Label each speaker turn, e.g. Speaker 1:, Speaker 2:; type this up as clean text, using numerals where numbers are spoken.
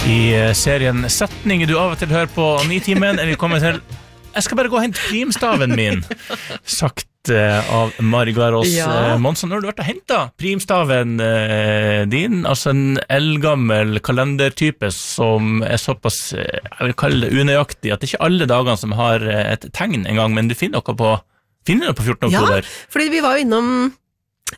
Speaker 1: I serien Setning du av og til hører på Nitimen vi kommet til Jeg skal bare gå og hente primstaven min sagt av Mari Garås Månsson, når du vært og hentet primstaven din, altså en eldgammel kalendertype som såpass, jeg vil kalle det unøyaktig, at det ikke alle dagene som har et tegn en gang, men du finner noe på 14. oktober.
Speaker 2: Ja, fordi vi var jo innom